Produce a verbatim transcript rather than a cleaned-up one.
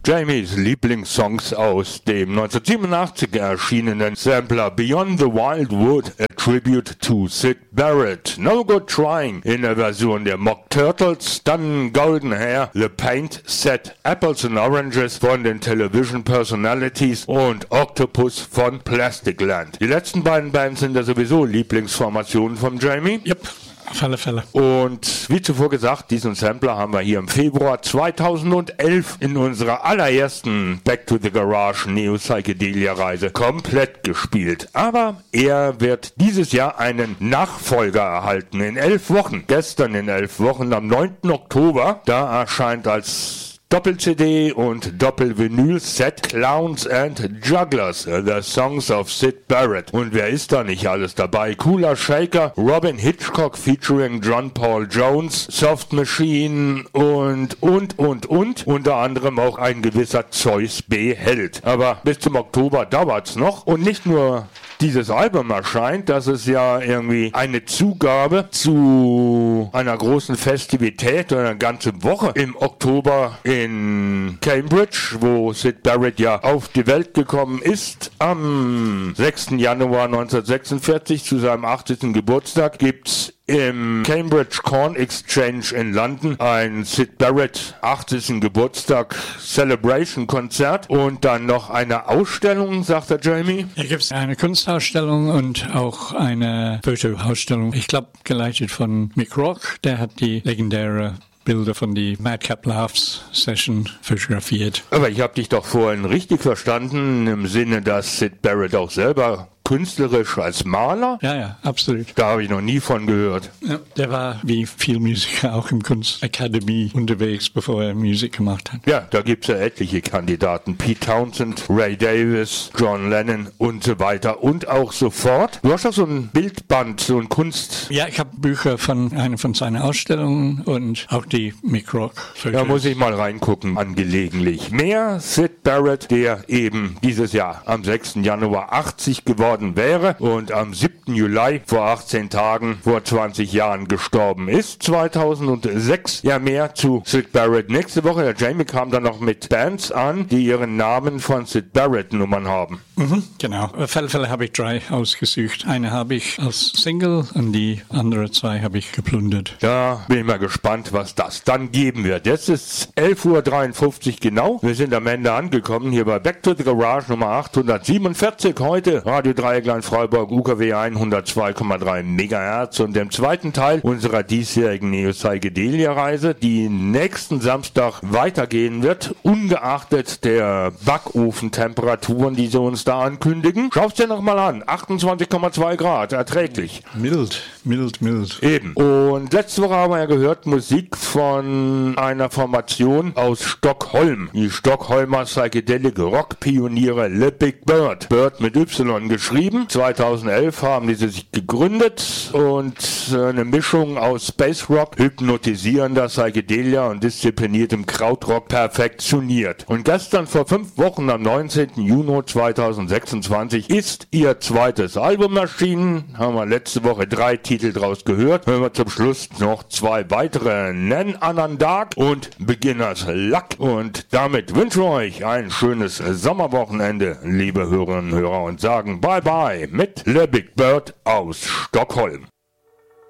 Jamies Lieblingssongs aus dem neunzehnhundertsiebenundachtzig erschienenen Sampler Beyond the Wildwood, a Tribute to Syd Barrett. No Good Trying in der Version der Mock Turtles, dann Golden Hair, The Paint Set, Apples and Oranges von den Television Personalities und Octopus von Plastic Land. Die letzten beiden Bands sind ja sowieso Lieblingsformationen von Jamie. Yep. Auf alle Fälle. Und wie zuvor gesagt, diesen Sampler haben wir hier im Februar zweitausendelf in unserer allerersten Back to the Garage Neo Psychedelia Reise komplett gespielt. Aber er wird dieses Jahr einen Nachfolger erhalten in elf Wochen. Gestern in elf Wochen, am neunten Oktober, da erscheint als Doppel-C D und Doppel-Vinyl-Set Clowns and Jugglers, The Songs of Syd Barrett. Und wer ist da nicht alles dabei? Cooler Shaker, Robin Hitchcock featuring John Paul Jones, Soft Machine und, und, und, und. Unter anderem auch ein gewisser Zeus B. Held. Aber bis zum Oktober dauert's noch. Und nicht nur dieses Album erscheint, das ist ja irgendwie eine Zugabe zu einer großen Festivität, eine ganze Woche im Oktober in Cambridge, wo Syd Barrett ja auf die Welt gekommen ist. Am sechsten Januar neunzehnhundertsechsundvierzig zu seinem achtzigsten Geburtstag gibt's im Cambridge Corn Exchange in London ein Syd Barrett achtzigsten Geburtstag Celebration Konzert und dann noch eine Ausstellung, sagt der Jamie. Hier gibt es eine Kunstausstellung und auch eine Fotoausstellung. Ich glaube, geleitet von Mick Rock. Der hat die legendäre Bilder von die Madcap Laughs Session fotografiert. Aber ich habe dich doch vorhin richtig verstanden, im Sinne, dass Syd Barrett auch selber künstlerisch als Maler? Ja, ja, absolut. Da habe ich noch nie von gehört. Ja, der war wie viel Musiker auch im Kunstakademie unterwegs, bevor er Musik gemacht hat. Ja, da gibt es ja etliche Kandidaten. Pete Townsend, Ray Davies, John Lennon und so weiter. Und auch sofort. Du hast doch so ein Bildband, so ein Kunst... Ja, ich habe Bücher von einer von seinen Ausstellungen und auch die Mick Rock. Da muss ich mal reingucken, angelegentlich. Mehr Syd Barrett, der eben dieses Jahr am sechsten Januar achtzig geworden wäre und am siebten Juli vor achtzehn Tagen, vor zwanzig Jahren gestorben ist, zweitausendsechs. Ja, mehr zu Syd Barrett nächste Woche. Der Jamie kam dann noch mit Bands an, die ihren Namen von Syd Barrett Nummern haben. Mhm, genau. Auf alle Fälle habe ich drei ausgesucht. Eine habe ich als Single und die andere zwei habe ich geplündert. Da bin ich mal gespannt, was das dann geben wird. Jetzt ist elf Uhr dreiundfünfzig genau. Wir sind am Ende angekommen hier bei Back to the Garage Nummer achthundertsiebenundvierzig. Heute Radio Dreieckland Freiburg U K W hundertzwei Komma drei Megahertz und im zweiten Teil unserer diesjährigen Neo-Psychedelia-Reise, die nächsten Samstag weitergehen wird, ungeachtet der Backofentemperaturen, die sie uns da ankündigen. Schaut's dir nochmal an, achtundzwanzig Komma zwei Grad, erträglich. Mild, mild, mild. Eben. Und letzte Woche haben wir ja gehört, Musik von einer Formation aus Stockholm. Die Stockholmer Psychedelic Rock-Pioniere Le Big Bird. Bird mit Y geschrieben. zweitausendelf haben die sich gegründet und eine Mischung aus Space Rock, hypnotisierender Psychedelia und diszipliniertem Krautrock perfektioniert. Und gestern vor fünf Wochen am neunzehnten Juni zweitausendsechsundzwanzig ist ihr zweites Album erschienen. Haben wir letzte Woche drei Titel draus gehört. Hören wir zum Schluss noch zwei weitere. Nen Anandak und Beginners Luck. Und damit wünschen wir euch ein schönes Sommerwochenende, liebe Hörerinnen und Hörer, und sagen Bye Bye mit Le Big Bird aus Stockholm.